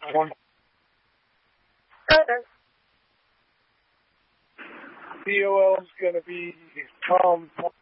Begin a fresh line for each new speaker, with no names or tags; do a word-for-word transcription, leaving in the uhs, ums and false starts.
One. P O L is going to be Tom